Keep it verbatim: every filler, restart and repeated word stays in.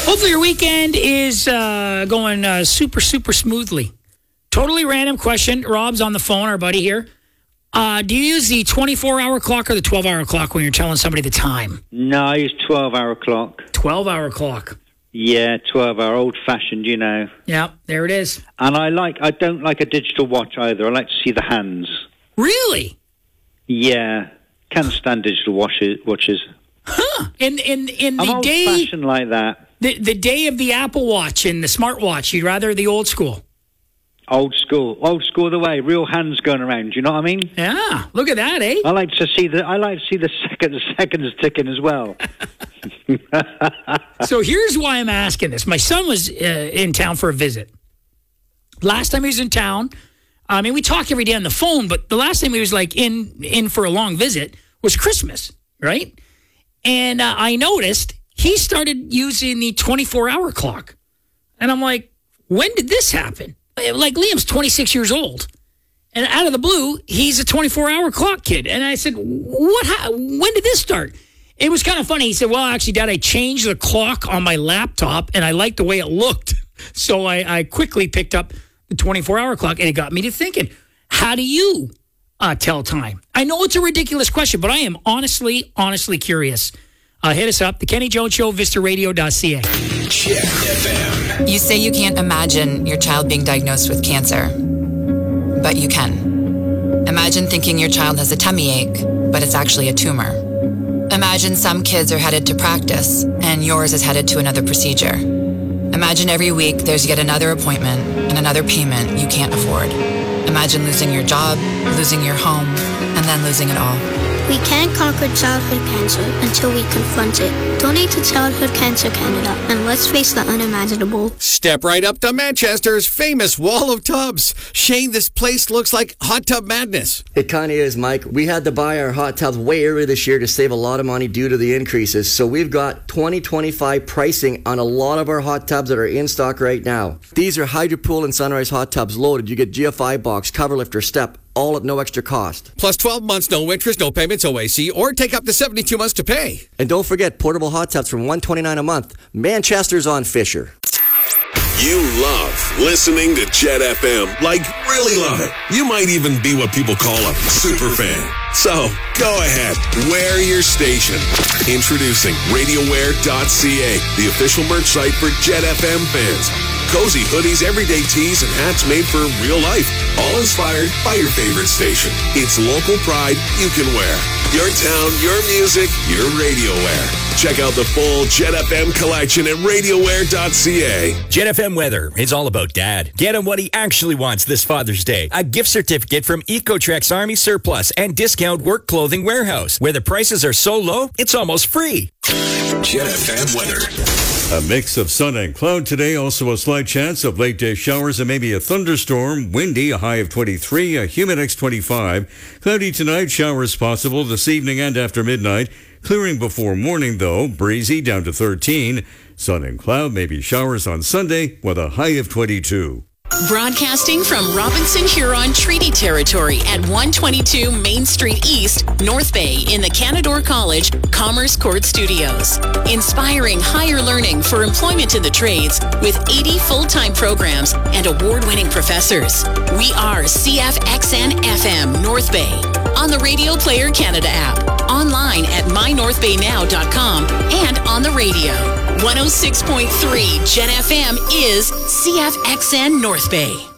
Hopefully your weekend is uh, going uh, super, super smoothly. Totally random question. Rob's on the phone, our buddy here. Uh, do you use the twenty-four hour clock or the twelve hour clock when you're telling somebody the time? No, I use twelve hour clock. twelve hour clock. Yeah, twelve hour, old fashioned, you know. Yeah, there it is. And I like, I don't like a digital watch either. I like to see the hands. Really? Yeah, can't stand digital watches. watches. Huh. In, in, in I'm the old day... fashioned like that. The, the day of the Apple Watch and the smartwatch, you'd rather the old school? Old school, old school the way, real hands going around. You know what I mean? Yeah, look at that, eh? I like to see the, I like to see the seconds, seconds ticking as well. So here's why I'm asking this. My son was uh, in town for a visit. Last time he was in town, I mean, we talk every day on the phone, but the last time he was like in in for a long visit was Christmas, right? And uh, I noticed he started using the twenty-four hour clock, and I'm like, when did this happen? Like, Liam's twenty-six years old, and out of the blue, he's a twenty-four hour clock kid. And I said, "What? How, when did this start?" It was kind of funny. He said, "Well, actually, Dad, I changed the clock on my laptop, and I liked the way it looked, so I, I quickly picked up the twenty-four hour clock." And it got me to thinking, how do you uh, tell time? I know it's a ridiculous question, but I am honestly, honestly curious. Uh, hit us up, The Kenny Jones Show, vista radio dot c a. Jet F M. You say you can't imagine your child being diagnosed with cancer, but you can. Imagine thinking your child has a tummy ache, but it's actually a tumor. Imagine some kids are headed to practice, and yours is headed to another procedure. Imagine every week there's yet another appointment and another payment you can't afford. Imagine losing your job, losing your home, and then losing it all. We can't conquer childhood cancer until we confront it. Donate to Childhood Cancer Canada, and let's face the unimaginable. Step right up to Manchester's famous wall of tubs. Shane, this place looks like hot tub madness. It kind of is, Mike. We had to buy our hot tubs way early this year to save a lot of money due to the increases. So we've got twenty twenty-five pricing on a lot of our hot tubs that are in stock right now. These are Hydropool and Sunrise hot tubs loaded. You get G F I box, cover lifter, step, all at no extra cost. Plus twelve months, no interest, no payments, O A C, or take up to seventy-two months to pay. And don't forget portable hot tubs from one hundred twenty-nine dollars a month. Manchester's on Fisher. You love listening to Jet F M. Like, really love it. You might even be what people call a super fan. So, go ahead. Wear your station. Introducing radio wear dot c a, the official merch site for Jet F M fans. Cozy hoodies, everyday tees, and hats made for real life. All inspired by your favorite station. It's local pride you can wear. Your town, your music, your radio wear. Check out the full Jet F M collection at radio wear dot c a. Jet F M weather is all about Dad. Get him what he actually wants this Father's Day. A gift certificate from Ecotrex Army Surplus and Discount Work Clothing Warehouse, where the prices are so low, it's almost free. Jet F M weather. A mix of sun and cloud today. Also a slight chance of late day showers and maybe a thunderstorm. Windy, a high of twenty-three, a humid X twenty-five. Cloudy tonight, showers possible this evening and after midnight. Clearing before morning, though. Breezy down to thirteen. Sun and cloud, maybe showers on Sunday with a high of twenty-two. Broadcasting from Robinson Huron Treaty Territory at one twenty-two Main Street East, North Bay in the Canadore College Commerce Court Studios. Inspiring higher learning for employment in the trades with eighty full-time programs and award-winning professors. We are C F X N F M North Bay on the Radio Player Canada app, online at my north bay now dot com, and on the radio. one oh six point three Jet F M is C F X N North Bay.